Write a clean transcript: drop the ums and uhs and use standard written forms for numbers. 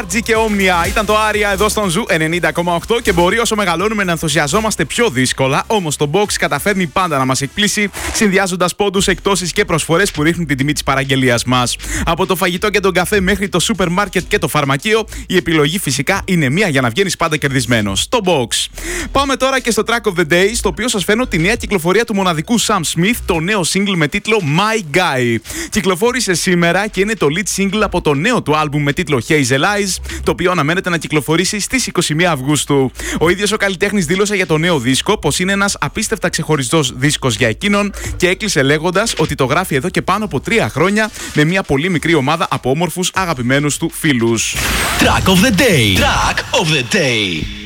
Energy και Omnia. Ήταν το Άρια εδώ στον Ζου 90,8 και μπορεί όσο μεγαλώνουμε να ενθουσιαζόμαστε πιο δύσκολα. Όμως το Box καταφέρνει πάντα να μας εκπλήσει, συνδυάζοντας πόντους, εκπτώσεις και προσφορές που ρίχνουν την τιμή της παραγγελίας μας. Από το φαγητό και τον καφέ μέχρι το σούπερ μάρκετ και το φαρμακείο, η επιλογή φυσικά είναι μία για να βγαίνεις πάντα κερδισμένος. Το Box. Πάμε τώρα και στο Track of the Day, στο οποίο σας φέρνω τη νέα κυκλοφορία του μοναδικού Sam Smith, το νέο single με τίτλο My Guy. Κυκλοφόρησε σήμερα και είναι το lead single από το νέο του άλμπουμ με τίτλο Hazel Eyes, το οποίο αναμένεται να κυκλοφορήσει στις 21 Αυγούστου. Ο ίδιος ο καλλιτέχνης δήλωσε για το νέο δίσκο πως είναι ένας απίστευτα ξεχωριστός δίσκος για εκείνον και έκλεισε λέγοντας ότι το γράφει εδώ και πάνω από 3 χρόνια με μια πολύ μικρή ομάδα από όμορφους αγαπημένους του φίλους. Track of the Day. Track of the Day.